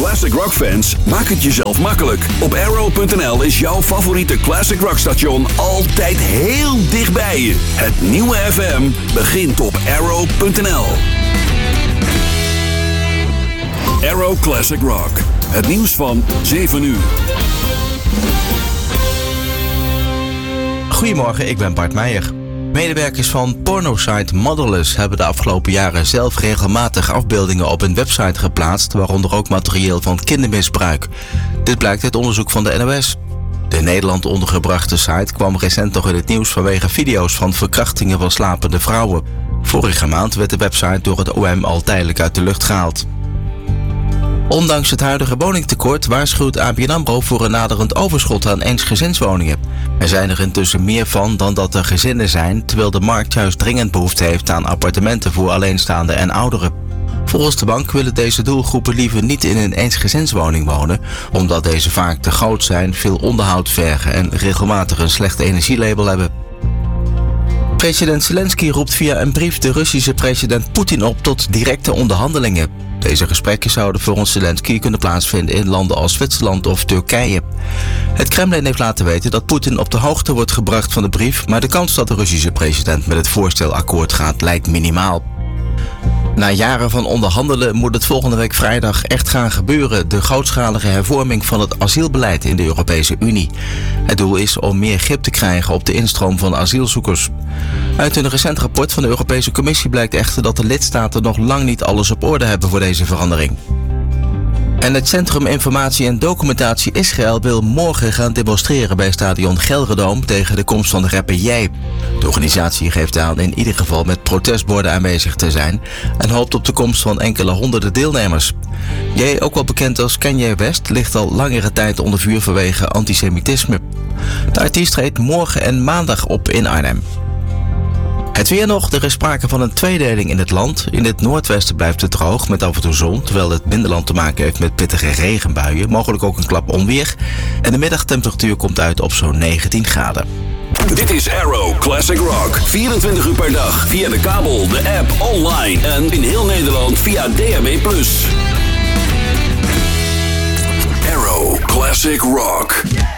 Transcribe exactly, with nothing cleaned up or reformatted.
classic rock fans, maak het jezelf makkelijk. Op arrow punt n l is jouw favoriete classic rock station altijd heel dichtbij je. Het nieuwe F M begint op arrow punt n l. Arrow Classic Rock. Het nieuws van zeven uur. Goedemorgen, ik ben Bart Meijer. Medewerkers van pornosite Motherless hebben de afgelopen jaren zelf regelmatig afbeeldingen op hun website geplaatst, waaronder ook materieel van kindermisbruik. Dit blijkt uit onderzoek van de N O S. De in Nederland ondergebrachte site kwam recent nog in het nieuws vanwege video's van verkrachtingen van slapende vrouwen. Vorige maand werd de website door het O M al tijdelijk uit de lucht gehaald. Ondanks het huidige woningtekort waarschuwt A B N AMRO voor een naderend overschot aan eensgezinswoningen. Er zijn er intussen meer van dan dat er gezinnen zijn, terwijl de markt juist dringend behoefte heeft aan appartementen voor alleenstaanden en ouderen. Volgens de bank willen deze doelgroepen liever niet in een eensgezinswoning wonen, omdat deze vaak te groot zijn, veel onderhoud vergen en regelmatig een slecht energielabel hebben. President Zelensky roept via een brief de Russische president Poetin op tot directe onderhandelingen. Deze gesprekken zouden volgens Zelensky kunnen plaatsvinden in landen als Zwitserland of Turkije. Het Kremlin heeft laten weten dat Poetin op de hoogte wordt gebracht van de brief, maar de kans dat de Russische president met het voorstel akkoord gaat lijkt minimaal. Na jaren van onderhandelen moet het volgende week vrijdag echt gaan gebeuren, de grootschalige hervorming van het asielbeleid in de Europese Unie. Het doel is om meer grip te krijgen op de instroom van asielzoekers. Uit een recent rapport van de Europese Commissie blijkt echter dat de lidstaten nog lang niet alles op orde hebben voor deze verandering. En het Centrum Informatie en Documentatie Israël wil morgen gaan demonstreren bij stadion Gelredome tegen de komst van de rapper Jij. De organisatie geeft aan in ieder geval met protestborden aanwezig te zijn en hoopt op de komst van enkele honderden deelnemers. Jij, ook wel bekend als Kanye West, ligt al langere tijd onder vuur vanwege antisemitisme. De artiest treedt morgen en maandag op in Arnhem. Het weer nog, er is sprake van een tweedeling in het land. In het noordwesten blijft het droog met af en toe zon, terwijl het binnenland te maken heeft met pittige regenbuien, mogelijk ook een klap onweer. En de middagtemperatuur komt uit op zo'n negentien graden. Dit is Arrow Classic Rock. vierentwintig uur per dag via de kabel, de app, online en in heel Nederland via D A B plus. Arrow Classic Rock.